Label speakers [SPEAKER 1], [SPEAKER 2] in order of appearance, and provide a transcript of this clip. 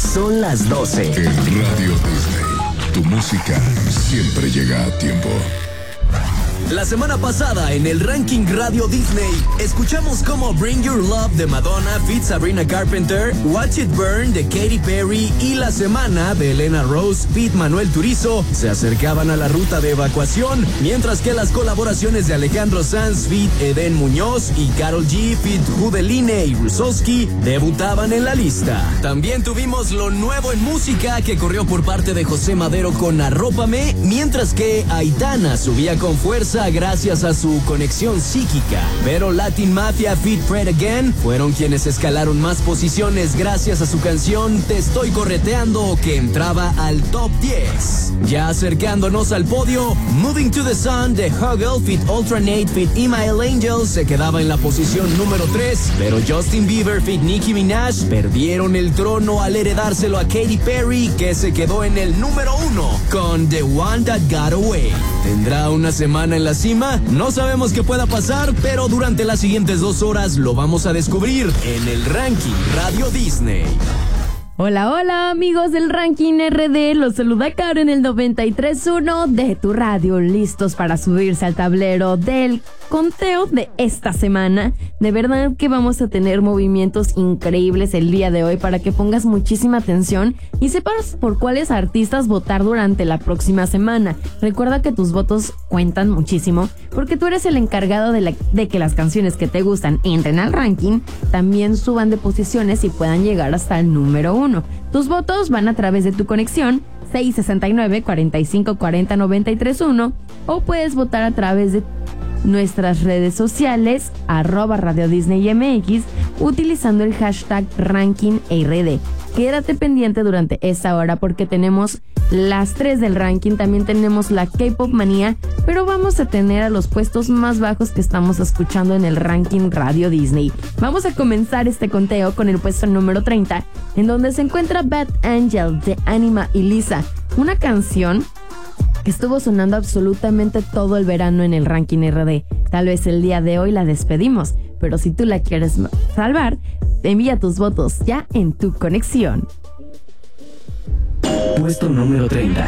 [SPEAKER 1] Son las 12.
[SPEAKER 2] En Radio Disney, tu música siempre llega a tiempo.
[SPEAKER 1] La semana pasada en el ranking Radio Disney escuchamos como Bring Your Love de Madonna feat Sabrina Carpenter, Watch It Burn de Katy Perry y La Semana de Elena Rose feat Manuel Turizo se acercaban a la ruta de evacuación, mientras que las colaboraciones de Alejandro Sanz feat Eden Muñoz y Karol G feat Judeline y Rusowski debutaban en la lista. También tuvimos lo nuevo en música que corrió por parte de José Madero con Arrópame, mientras que Aitana subía con fuerza gracias a su conexión psíquica. Pero Latin Mafia feat Fred Again fueron quienes escalaron más posiciones gracias a su canción Te Estoy Correteando, que entraba al top 10. Ya acercándonos al podio, Moving to the Sun de Huggle feat Ultranate feat Email Angel se quedaba en la posición número 3, pero Justin Bieber feat Nicki Minaj perdieron el trono al heredárselo a Katy Perry, que se quedó en el número 1 con The One That Got Away. ¿Tendrá una semana en la cima? No sabemos qué pueda pasar, pero durante las siguientes 2 horas lo vamos a descubrir en el ranking Radio Disney.
[SPEAKER 3] Hola, hola amigos del ranking RD, los saluda Caro en el 93.1 de tu radio, listos para subirse al tablero del conteo de esta semana. De verdad que vamos a tener movimientos increíbles el día de hoy para que pongas muchísima atención y sepas por cuáles artistas votar durante la próxima semana. Recuerda que tus votos cuentan muchísimo porque tú eres el encargado de que las canciones que te gustan entren al ranking, también suban de posiciones y puedan llegar hasta el número 1. Tus votos van a través de tu conexión 669-4540-931 o puedes votar a través de nuestras redes sociales @Radio Disney MX utilizando el hashtag RankingRD. Quédate pendiente durante esta hora porque tenemos las 3 del ranking, también tenemos la K-Pop Manía, pero vamos a tener a los puestos más bajos que estamos escuchando en el ranking Radio Disney. Vamos a comenzar este conteo con el puesto número 30, en donde se encuentra Bad Angel de Anima y Lisa, una canción que estuvo sonando absolutamente todo el verano en el ranking RD. Tal vez el día de hoy la despedimos, pero si tú la quieres salvar, envía tus votos ya en tu conexión.
[SPEAKER 1] Puesto número 30.